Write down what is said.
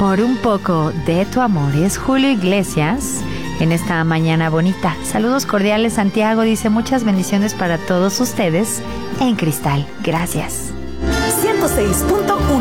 Por un poco de tu amor. Es Julio Iglesias en esta mañana bonita. Saludos cordiales. Santiago dice muchas bendiciones para todos ustedes en Cristal. Gracias. 106.1